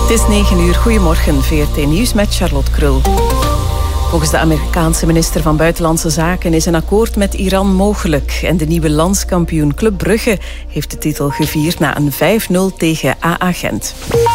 Het is 9 uur. Goedemorgen, VRT Nieuws met Charlotte Krul. Volgens de Amerikaanse minister van Buitenlandse Zaken is een akkoord met Iran mogelijk. En de nieuwe landskampioen Club Brugge heeft de titel gevierd na een 5-0 tegen AA Gent.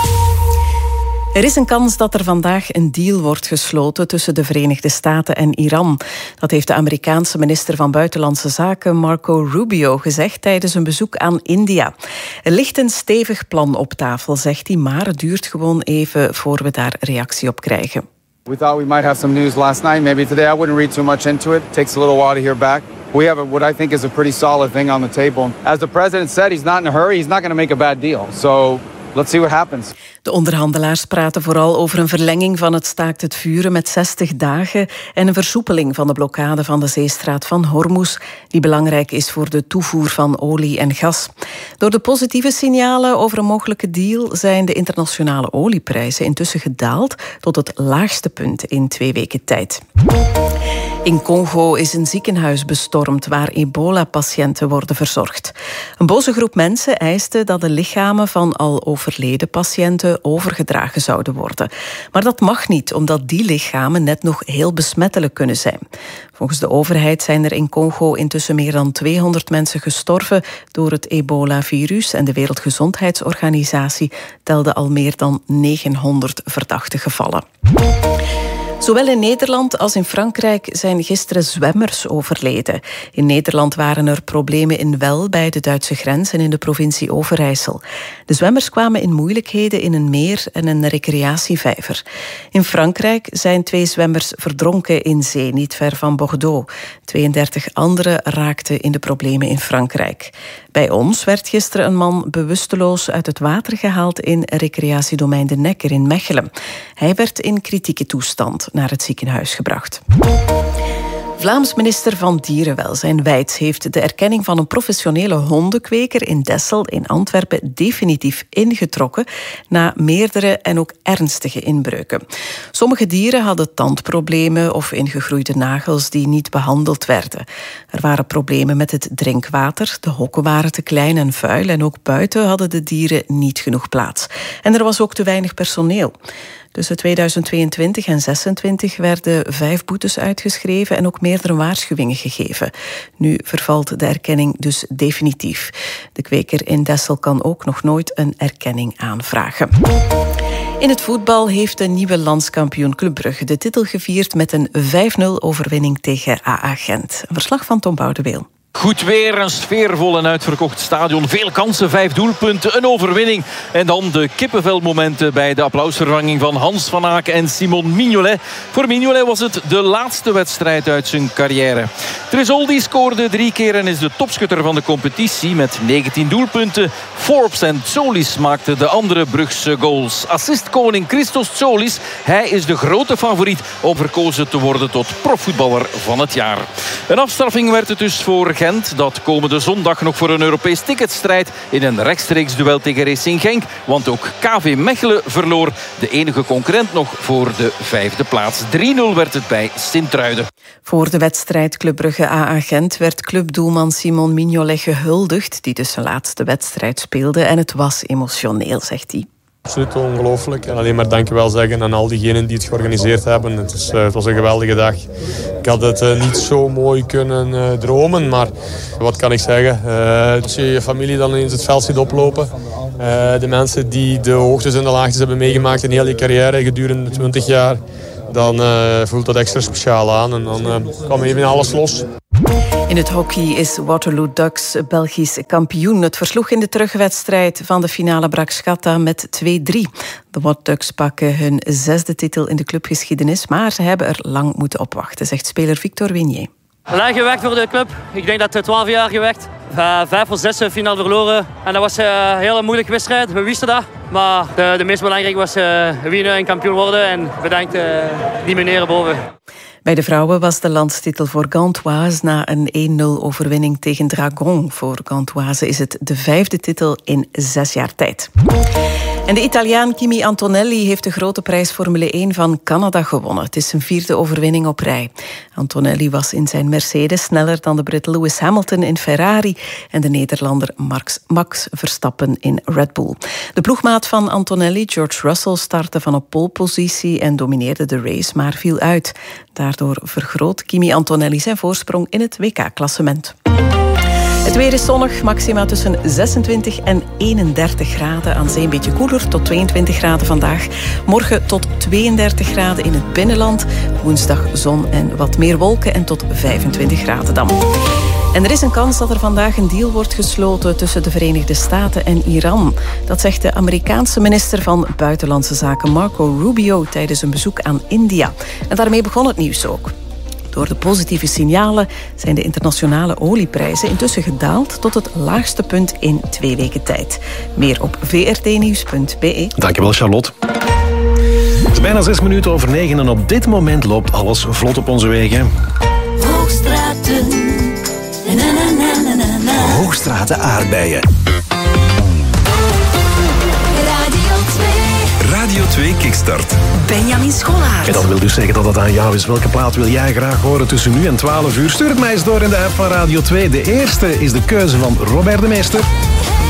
Er is een kans dat er vandaag een deal wordt gesloten tussen de Verenigde Staten en Iran. Dat heeft de Amerikaanse minister van Buitenlandse Zaken Marco Rubio gezegd tijdens een bezoek aan India. Er ligt een stevig plan op tafel, zegt hij, maar het duurt gewoon even voor we daar reactie op krijgen. We thought we might have some news last night. Maybe today. I wouldn't read too much into it. It takes a little while to hear back. We have what I think is a pretty solid thing on the table. As the president said, he's not in a hurry. He's not going to make a bad deal. So let's see what happens. De onderhandelaars praten vooral over een verlenging van het staakt het vuren met 60 dagen en een versoepeling van de blokkade van de zeestraat van Hormuz, die belangrijk is voor de toevoer van olie en gas. Door de positieve signalen over een mogelijke deal zijn de internationale olieprijzen intussen gedaald tot het laagste punt in 2 weken tijd. In Congo is een ziekenhuis bestormd waar ebola-patiënten worden verzorgd. Een boze groep mensen eiste dat de lichamen van al overleden patiënten overgedragen zouden worden. Maar dat mag niet, omdat die lichamen net nog heel besmettelijk kunnen zijn. Volgens de overheid zijn er in Congo intussen meer dan 200 mensen gestorven door het ebola-virus en de Wereldgezondheidsorganisatie telde al meer dan 900 verdachte gevallen. Zowel in Nederland als in Frankrijk zijn gisteren zwemmers overleden. In Nederland waren er problemen in Well bij de Duitse grens en in de provincie Overijssel. De zwemmers kwamen in moeilijkheden in een meer en een recreatievijver. In Frankrijk zijn 2 zwemmers verdronken in zee, niet ver van Bordeaux. 32 anderen raakten in de problemen in Frankrijk. Bij ons werd gisteren een man bewusteloos uit het water gehaald in recreatiedomein De Necker in Mechelen. Hij werd in kritieke toestand naar het ziekenhuis gebracht. Vlaams minister van Dierenwelzijn Wijts heeft de erkenning van een professionele hondenkweker in Dessel in Antwerpen definitief ingetrokken na meerdere en ook ernstige inbreuken. Sommige dieren hadden tandproblemen of ingegroeide nagels die niet behandeld werden. Er waren problemen met het drinkwater, de hokken waren te klein en vuil en ook buiten hadden de dieren niet genoeg plaats. En er was ook te weinig personeel. Tussen 2022 en 2026 werden 5 boetes uitgeschreven en ook meerdere waarschuwingen gegeven. Nu vervalt de erkenning dus definitief. De kweker in Dessel kan ook nog nooit een erkenning aanvragen. In het voetbal heeft de nieuwe landskampioen Club Brugge de titel gevierd met een 5-0 overwinning tegen AA Gent. Een verslag van Tom Boudeweel. Goed weer, een sfeervol en uitverkocht stadion. Veel kansen, 5 doelpunten, een overwinning. En dan de kippenvelmomenten bij de applausvervanging van Hans van Aken en Simon Mignolet. Voor Mignolet was het de laatste wedstrijd uit zijn carrière. Tresoldi scoorde 3 keer en is de topschutter van de competitie met 19 doelpunten. Forbes en Tsolis maakten de andere Brugse goals. Assistkoning Christos Tsolis, hij is de grote favoriet om verkozen te worden tot profvoetballer van het jaar. Een afstraffing werd het dus voor Gent, dat komende zondag nog voor een Europees ticket strijdt in een rechtstreeks duel tegen Racing Genk. Want ook KV Mechelen verloor, de enige concurrent nog voor de 5e plaats. 3-0 werd het bij Sint-Truiden. Voor de wedstrijd Club Brugge AA Gent werd clubdoelman Simon Mignolet gehuldigd, die dus zijn laatste wedstrijd speelde. En het was emotioneel, zegt hij. Absoluut ongelooflijk. En alleen maar dankjewel zeggen aan al diegenen die het georganiseerd hebben. Het was een geweldige dag. Ik had het niet zo mooi kunnen dromen, maar wat kan ik zeggen? Als je je familie dan in het veld ziet oplopen. De mensen die de hoogtes en de laagtes hebben meegemaakt in heel je carrière gedurende 20 jaar. Dan voelt dat extra speciaal aan en dan kwam even alles los. In het hockey is Waterloo Ducks Belgisch kampioen. Het versloeg in de terugwedstrijd van de finale Brak-Schatta met 2-3. De Wat Ducks pakken hun 6e titel in de clubgeschiedenis, maar ze hebben er lang moeten op wachten, zegt speler Victor Winier. Lang gewerkt voor de club. Ik denk dat 12 jaar gewerkt. 5 of 6 finaal verloren. En dat was een hele moeilijke wedstrijd. We wisten dat. Maar de meest belangrijke was winnen en kampioen worden. En bedankt die meneer boven. Bij de vrouwen was de landstitel voor Gantoise na een 1-0 overwinning tegen Dragon. Voor Gantoise is het de 5e titel in 6 jaar tijd. En de Italiaan Kimi Antonelli heeft de grote prijs Formule 1 van Canada gewonnen. Het is zijn 4e overwinning op rij. Antonelli was in zijn Mercedes sneller dan de Brit Lewis Hamilton in Ferrari en de Nederlander Max Verstappen in Red Bull. De ploegmaat van Antonelli, George Russell, startte van op polepositie en domineerde de race, maar viel uit. Daardoor vergroot Kimi Antonelli zijn voorsprong in het WK-klassement. Het weer is zonnig, maxima tussen 26 en 31 graden. Aan zee een beetje koeler, tot 22 graden vandaag. Morgen tot 32 graden in het binnenland. Woensdag zon en wat meer wolken en tot 25 graden dan. En er is een kans dat er vandaag een deal wordt gesloten tussen de Verenigde Staten en Iran. Dat zegt de Amerikaanse minister van Buitenlandse Zaken Marco Rubio tijdens een bezoek aan India. En daarmee begon het nieuws ook. Door de positieve signalen zijn de internationale olieprijzen intussen gedaald tot het laagste punt in 2 weken tijd. Meer op vrtnieuws.be. Dankjewel, Charlotte. Het is bijna 6 minuten over 9 en op dit moment loopt alles vlot op onze wegen. Hoogstraten. Hoogstraten aardbeien. Radio 2 Kickstart. Benjamin Scholaert. En dat wil dus zeggen dat het aan jou is. Welke plaat wil jij graag horen tussen nu en 12 uur? Stuur het mij eens door in de app van Radio 2. De eerste is de keuze van Robert de Meester.